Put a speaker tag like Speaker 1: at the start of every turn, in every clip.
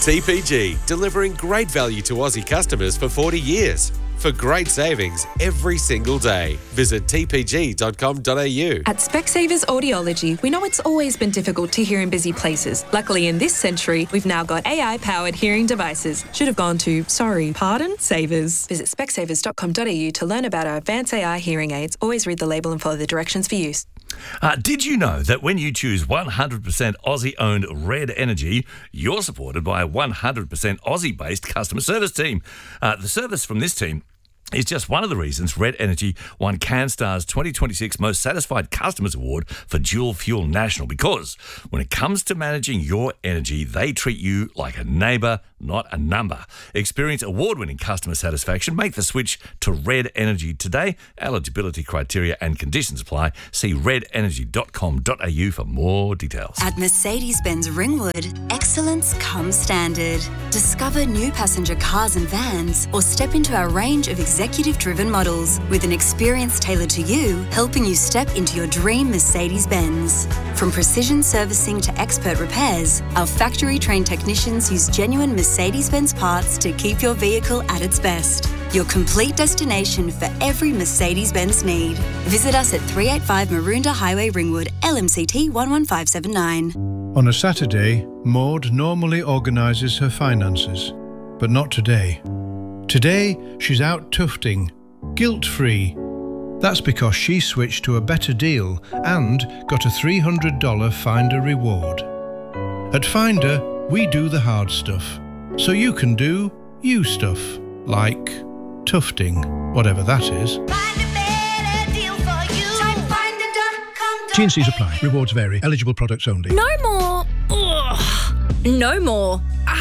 Speaker 1: TPG, delivering great value to Aussie customers for 40 years. For great savings every single day. Visit tpg.com.au.
Speaker 2: At Specsavers Audiology, we know it's always been difficult to hear in busy places. Luckily, in this century, we've now got AI-powered hearing devices. Should have gone to, Savers. Visit specsavers.com.au to learn about our advanced AI hearing aids. Always read the label and follow the directions for use.
Speaker 3: Did you know that when you choose 100% Aussie-owned Red Energy, you're supported by a 100% Aussie-based customer service team? The service from this team is just one of the reasons Red Energy won CanStar's 2026 Most Satisfied Customers Award for Dual Fuel National, because when it comes to managing your energy, they treat you like a neighbour, not a number. Experience award-winning customer satisfaction. Make the switch to Red Energy today. Eligibility criteria and conditions apply. See redenergy.com.au for more details.
Speaker 4: At Mercedes-Benz Ringwood, excellence comes standard. Discover new passenger cars and vans, or step into our range of executive-driven models with an experience tailored to you, helping you step into your dream Mercedes-Benz. From precision servicing to expert repairs, our factory-trained technicians use genuine Mercedes-Benz parts to keep your vehicle at its best. Your complete destination for every Mercedes-Benz need. Visit us at 385 Maroondah Highway, Ringwood, LMCT 11579.
Speaker 5: On a Saturday, Maud normally organises her finances, but not today. Today, she's out tufting, guilt-free. That's because she switched to a better deal and got a $300 Finder reward. At Finder, we do the hard stuff, so you can do you stuff, like tufting, whatever that is.
Speaker 6: Find a better deal for you. Try Finder.com.au.
Speaker 5: T&Cs apply. Rewards vary. Eligible products only.
Speaker 7: No more. Ugh. No more.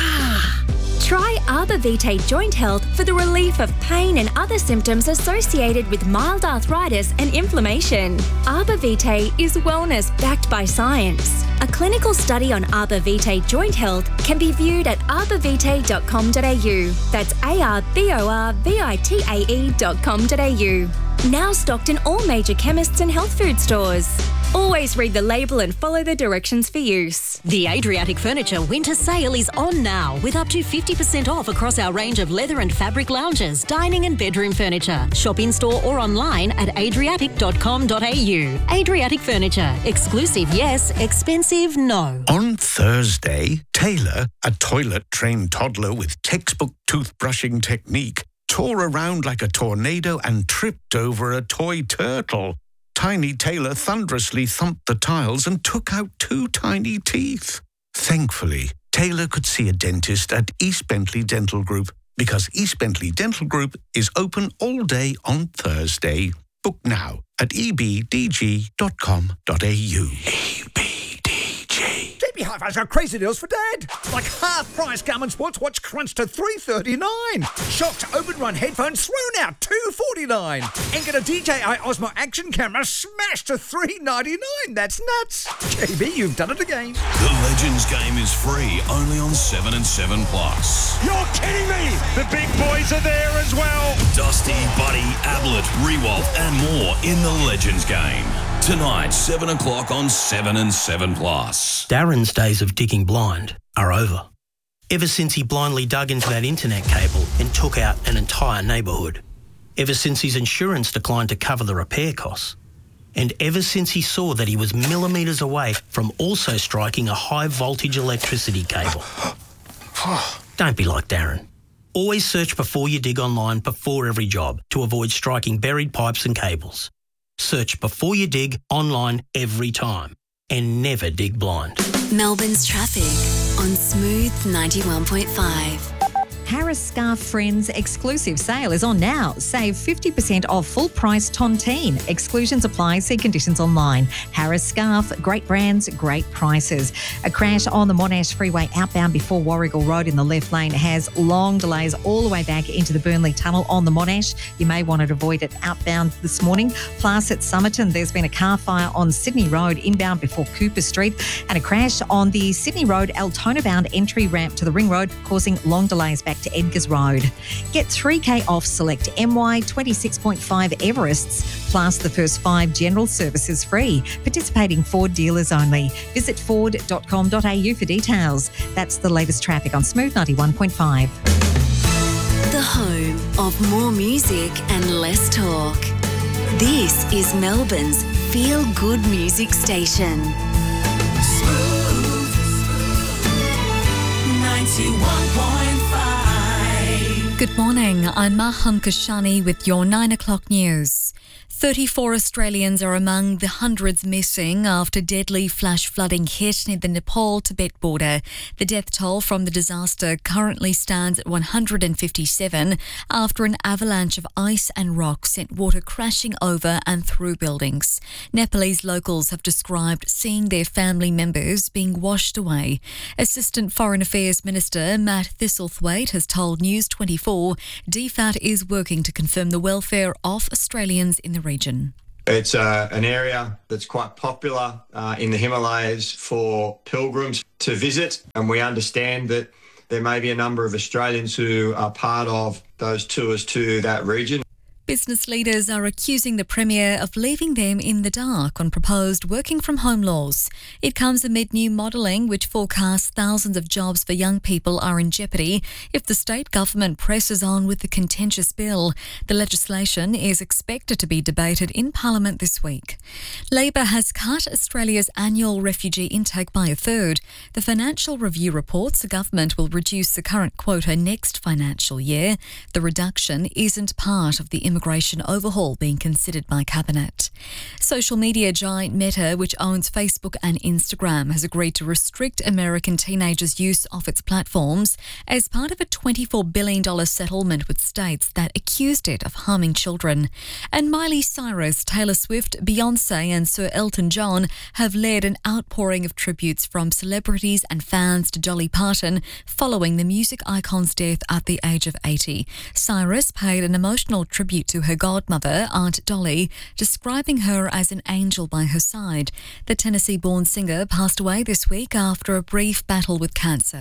Speaker 7: Try Arbor Vitae Joint Health for the relief of pain and other symptoms associated with mild arthritis and inflammation. Arbor Vitae is wellness backed by science. A clinical study on Arbor Vitae Joint Health can be viewed at arborvitae.com.au. That's arborvitae.com.au. Now stocked in all major chemists and health food stores. Always read the label and follow the directions for use.
Speaker 8: The Adriatic Furniture winter sale is on now, with up to 50% off across our range of leather and fabric lounges, dining and bedroom furniture. Shop in-store or online at adriatic.com.au. Adriatic Furniture. Exclusive, yes. Expensive, no.
Speaker 9: On Thursday, Taylor, a toilet-trained toddler with textbook toothbrushing technique, tore around like a tornado and tripped over a toy turtle. Tiny Taylor thunderously thumped the tiles and took out 2 tiny teeth. Thankfully, Taylor could see a dentist at East Bentley Dental Group, because East Bentley Dental Group is open all day on Thursday. Book now at ebdg.com.au.
Speaker 10: JB Hi-Fi's got crazy deals for Dad. Like half-price Garmin Sports Watch Crunch to $339. Shocked Open Run headphones thrown out $249. And get a DJI Osmo Action camera smashed to $399. That's nuts. JB, you've done it again.
Speaker 11: The Legends game is free only on 7 and 7 Plus.
Speaker 10: You're kidding me. The big boys are there as well.
Speaker 11: Dusty, Buddy, Ablett, Rewalt and more in the Legends game. Tonight, 7 o'clock on 7 and 7 Plus.
Speaker 12: Darren's days of digging blind are over. Ever since he blindly dug into that internet cable and took out an entire neighbourhood. Ever since his insurance declined to cover the repair costs. And ever since he saw that he was millimetres away from also striking a high-voltage electricity cable. Don't be like Darren. Always search before you dig online before every job to avoid striking buried pipes and cables. Search before you dig online every time, and never dig blind.
Speaker 4: Melbourne's traffic on Smooth 91.5.
Speaker 13: Harris Scarf Friends exclusive sale is on now. Save 50% off full price tontine. Exclusions apply. See conditions online. Harris Scarf, great brands, great prices. A crash on the Monash Freeway outbound before Warrigal Road in the left lane has long delays all the way back into the Burnley Tunnel on the Monash. You may want to avoid it outbound this morning. Plus at Somerton, there's been a car fire on Sydney Road inbound before Cooper Street, and a crash on the Sydney Road Altona bound entry ramp to the Ring Road causing long delays back Select Edgars Road. Get $3K off select MY 26.5 Everests, plus the first 5 general services free. Participating Ford dealers only. Visit ford.com.au for details. That's the latest traffic on Smooth 91.5.
Speaker 4: The home of more music and less talk. This is Melbourne's feel-good music station.
Speaker 6: Smooth 91.5.
Speaker 14: Good morning, I'm Maham Kashani with your 9 o'clock news. 34 Australians are among the hundreds missing after deadly flash flooding hit near the Nepal-Tibet border. The death toll from the disaster currently stands at 157 after an avalanche of ice and rock sent water crashing over and through buildings. Nepalese locals have described seeing their family members being washed away. Assistant Foreign Affairs Minister Matt Thistlethwaite has told News 24 DFAT is working to confirm the welfare of Australians in the region.
Speaker 15: It's an area that's quite popular in the Himalayas for pilgrims to visit, and we understand that there may be a number of Australians who are part of those tours to that region.
Speaker 14: Business leaders are accusing the Premier of leaving them in the dark on proposed working from home laws. It comes amid new modelling which forecasts thousands of jobs for young people are in jeopardy if the state government presses on with the contentious bill. The legislation is expected to be debated in Parliament this week. Labor has cut Australia's annual refugee intake by a third. The Financial Review reports the government will reduce the current quota next financial year. The reduction isn't part of the immigration overhaul being considered by Cabinet. Social media giant Meta, which owns Facebook and Instagram, has agreed to restrict American teenagers' use of its platforms as part of a $24 billion settlement with states that accused it of harming children. And Miley Cyrus, Taylor Swift, Beyoncé and Sir Elton John have led an outpouring of tributes from celebrities and fans to Dolly Parton following the music icon's death at the age of 80. Cyrus paid an emotional tribute to her godmother, Aunt Dolly, describing her as an angel by her side. The Tennessee-born singer passed away this week after a brief battle with cancer.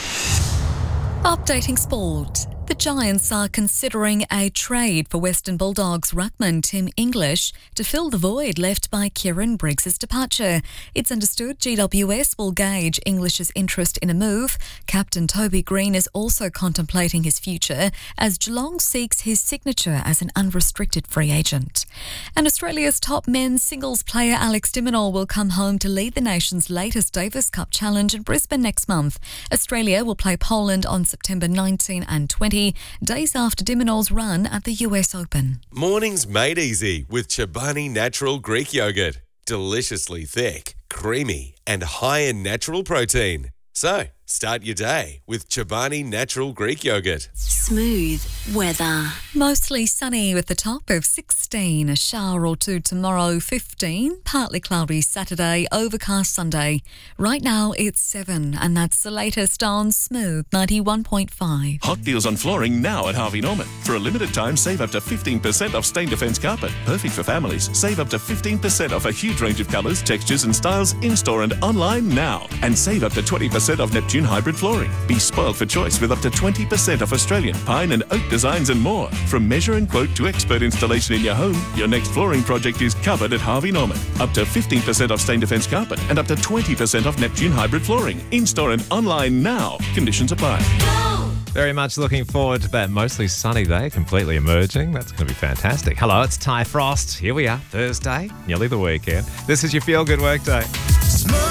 Speaker 14: Updating sport. The Giants are considering a trade for Western Bulldogs ruckman Tim English to fill the void left by Kieran Briggs' departure. It's understood GWS will gauge English's interest in a move. Captain Toby Green is also contemplating his future as Geelong seeks his signature as an unrestricted free agent. And Australia's top men's singles player Alex de Minaur will come home to lead the nation's latest Davis Cup challenge in Brisbane next month. Australia will play Poland on September 19 and 20. Days after de Minaur's run at the US Open.
Speaker 1: Mornings made easy with Chobani Natural Greek Yogurt. Deliciously thick, creamy and high in natural protein. So, start your day with Chobani Natural Greek Yogurt.
Speaker 4: Smooth weather.
Speaker 14: Mostly sunny with a top of 16, a shower or two tomorrow, 15, partly cloudy Saturday, overcast Sunday. Right now it's 7 and that's the latest on Smooth 91.5.
Speaker 16: Hot deals on flooring now at Harvey Norman. For a limited time, save up to 15% off Stain Defence carpet. Perfect for families. Save up to 15% off a huge range of colours, textures and styles in-store and online now. And save up to 20% off Neptune hybrid flooring. Be spoiled for choice with up to 20% off Australian pine and oak designs and more. From measure and quote to expert installation in your home, your next flooring project is covered at Harvey Norman. Up to 15% off Stain Defence carpet and up to 20% off Neptune hybrid flooring. In-store and online now. Conditions apply.
Speaker 17: Very much looking forward to that mostly sunny day completely emerging. That's going to be fantastic. Hello, it's Ty Frost. Here we are, Thursday, nearly the weekend. This is your Feel Good Workday.